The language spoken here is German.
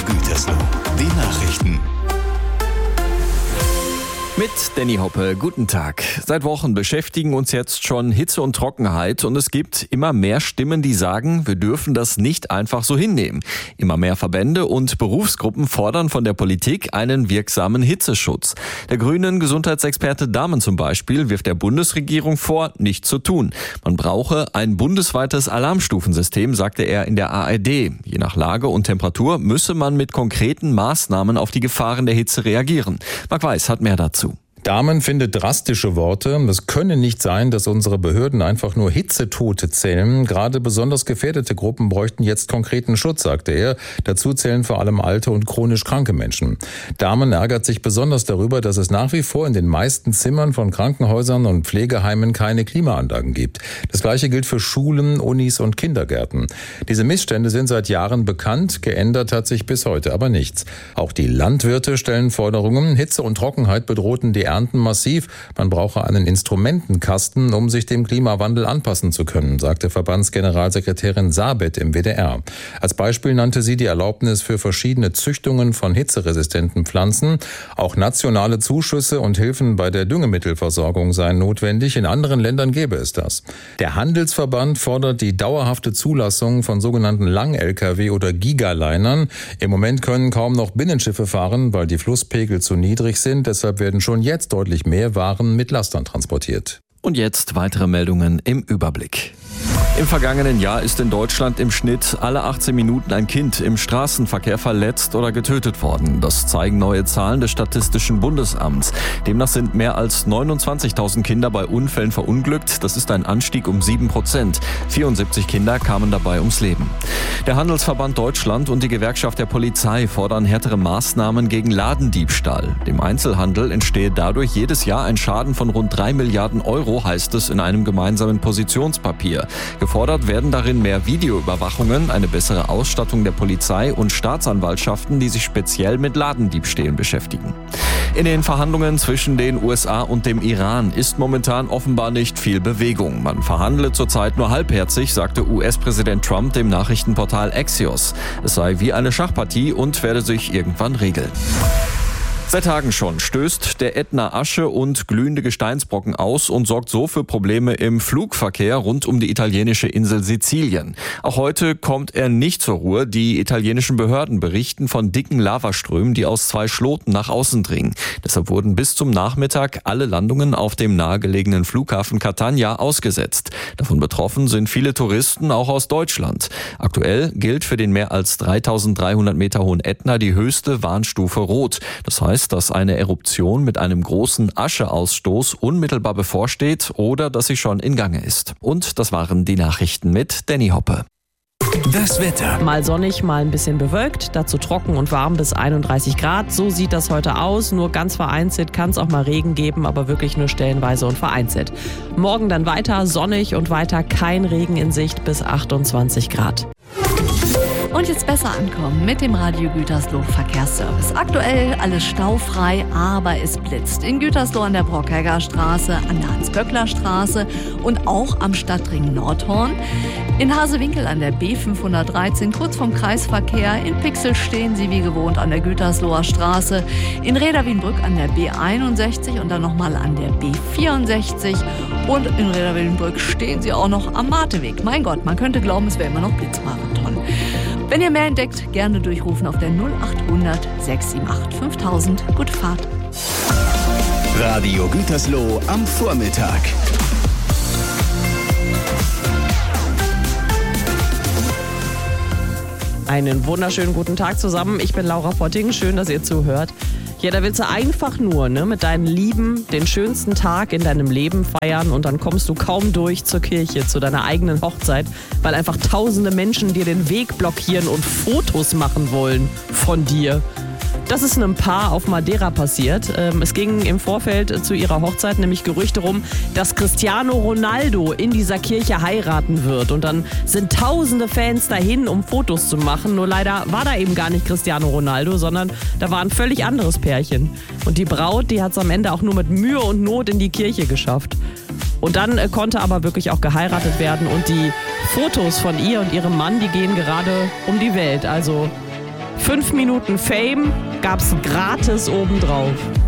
Gütersloh. Die Nachrichten. Mit Danny Hoppe, guten Tag. Seit Wochen beschäftigen uns jetzt schon Hitze und Trockenheit und es gibt immer mehr Stimmen, die sagen, wir dürfen das nicht einfach so hinnehmen. Immer mehr Verbände und Berufsgruppen fordern von der Politik einen wirksamen Hitzeschutz. Der grünen Gesundheitsexperte Dahmen zum Beispiel wirft der Bundesregierung vor, nichts zu tun. Man brauche ein bundesweites Alarmstufensystem, sagte er in der ARD. Je nach Lage und Temperatur müsse man mit konkreten Maßnahmen auf die Gefahren der Hitze reagieren. Marc Weiß hat mehr dazu. Dahmen findet drastische Worte. Es könne nicht sein, dass unsere Behörden einfach nur Hitzetote zählen. Gerade besonders gefährdete Gruppen bräuchten jetzt konkreten Schutz, sagte er. Dazu zählen vor allem alte und chronisch kranke Menschen. Dahmen ärgert sich besonders darüber, dass es nach wie vor in den meisten Zimmern von Krankenhäusern und Pflegeheimen keine Klimaanlagen gibt. Das Gleiche gilt für Schulen, Unis und Kindergärten. Diese Missstände sind seit Jahren bekannt. Geändert hat sich bis heute aber nichts. Auch die Landwirte stellen Forderungen. Hitze und Trockenheit bedrohten die Ernten massiv. Man brauche einen Instrumentenkasten, um sich dem Klimawandel anpassen zu können, sagte Verbandsgeneralsekretärin Sabet im WDR. Als Beispiel nannte sie die Erlaubnis für verschiedene Züchtungen von hitzeresistenten Pflanzen. Auch nationale Zuschüsse und Hilfen bei der Düngemittelversorgung seien notwendig. In anderen Ländern gäbe es das. Der Handelsverband fordert die dauerhafte Zulassung von sogenannten Lang-LKW oder Gigalinern. Im Moment können kaum noch Binnenschiffe fahren, weil die Flusspegel zu niedrig sind. Deshalb werden schon jetzt deutlich mehr Waren mit Lastern transportiert. Und jetzt weitere Meldungen im Überblick. Im vergangenen Jahr ist in Deutschland im Schnitt alle 18 Minuten ein Kind im Straßenverkehr verletzt oder getötet worden. Das zeigen neue Zahlen des Statistischen Bundesamts. Demnach sind mehr als 29.000 Kinder bei Unfällen verunglückt. Das ist ein Anstieg um 7%. 74 Kinder kamen dabei ums Leben. Der Handelsverband Deutschland und die Gewerkschaft der Polizei fordern härtere Maßnahmen gegen Ladendiebstahl. Dem Einzelhandel entstehe dadurch jedes Jahr ein Schaden von rund 3 Milliarden Euro, heißt es in einem gemeinsamen Positionspapier. Gefordert werden darin mehr Videoüberwachungen, eine bessere Ausstattung der Polizei und Staatsanwaltschaften, die sich speziell mit Ladendiebstählen beschäftigen. In den Verhandlungen zwischen den USA und dem Iran ist momentan offenbar nicht viel Bewegung. Man verhandle zurzeit nur halbherzig, sagte US-Präsident Trump dem Nachrichtenportal Axios. Es sei wie eine Schachpartie und werde sich irgendwann regeln. Seit Tagen schon stößt der Ätna Asche und glühende Gesteinsbrocken aus und sorgt so für Probleme im Flugverkehr rund um die italienische Insel Sizilien. Auch heute kommt er nicht zur Ruhe. Die italienischen Behörden berichten von dicken Lavaströmen, die aus 2 Schloten nach außen dringen. Deshalb wurden bis zum Nachmittag alle Landungen auf dem nahegelegenen Flughafen Catania ausgesetzt. Davon betroffen sind viele Touristen, auch aus Deutschland. Aktuell gilt für den mehr als 3.300 Meter hohen Ätna die höchste Warnstufe Rot. Das heißt, dass eine Eruption mit einem großen Ascheausstoß unmittelbar bevorsteht oder dass sie schon in Gange ist. Und das waren die Nachrichten mit Danny Hoppe. Das Wetter. Mal sonnig, mal ein bisschen bewölkt, dazu trocken und warm bis 31 Grad. So sieht das heute aus. Nur ganz vereinzelt kann es auch mal Regen geben, aber wirklich nur stellenweise und vereinzelt. Morgen dann weiter sonnig und weiter kein Regen in Sicht bis 28 Grad. Und jetzt besser ankommen mit dem Radio Gütersloh Verkehrsservice. Aktuell alles staufrei, aber es blitzt. In Gütersloh an der Brockegger Straße, an der Hans-Böckler-Straße und auch am Stadtring Nordhorn. In Hasewinkel an der B513, kurz vom Kreisverkehr. In Pixel stehen Sie wie gewohnt an der Gütersloher Straße. In Reda-Wienbrück an der B61 und dann nochmal an der B64. Und in Reda-Wienbrück stehen Sie auch noch am Marteweg. Mein Gott, man könnte glauben, es wäre immer noch Blitzmarathon. Wenn ihr mehr entdeckt, gerne durchrufen auf der 0800 678 5000. Gute Fahrt. Radio Gütersloh am Vormittag. Einen wunderschönen guten Tag zusammen. Ich bin Laura Fotting. Schön, dass ihr zuhört. Ja, da willst du einfach nur mit deinen Lieben den schönsten Tag in deinem Leben feiern und dann kommst du kaum durch zur Kirche, zu deiner eigenen Hochzeit, weil einfach tausende Menschen dir den Weg blockieren und Fotos machen wollen von dir. Das ist einem Paar auf Madeira passiert. Es ging im Vorfeld zu ihrer Hochzeit nämlich Gerüchte rum, dass Cristiano Ronaldo in dieser Kirche heiraten wird. Und dann sind tausende Fans dahin, um Fotos zu machen. Nur leider war da eben gar nicht Cristiano Ronaldo, sondern da war ein völlig anderes Pärchen. Und die Braut, die hat es am Ende auch nur mit Mühe und Not in die Kirche geschafft. Und dann konnte aber wirklich auch geheiratet werden. Und die Fotos von ihr und ihrem Mann, die gehen gerade um die Welt. Also 5 Minuten Fame gab's gratis obendrauf.